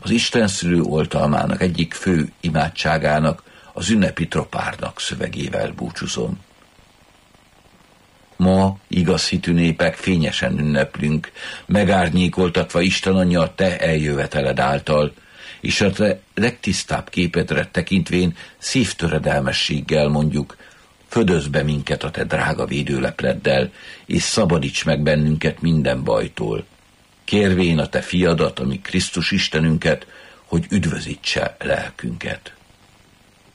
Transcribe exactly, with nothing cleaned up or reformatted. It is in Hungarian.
az Istenszülő oltalmának egyik fő imádságának, az ünnepi tropárnak szövegével búcsúzom. Ma, igaz hitű népek, fényesen ünneplünk, megárnyékoltatva Isten Anyja a te eljöveteled által, és a te legtisztább képedre tekintvén szívtöredelmességgel mondjuk, födözz be minket a te drága védőlepleddel, és szabadíts meg bennünket minden bajtól, kérvén a te fiadat, ami Krisztus Istenünket, hogy üdvözítse lelkünket.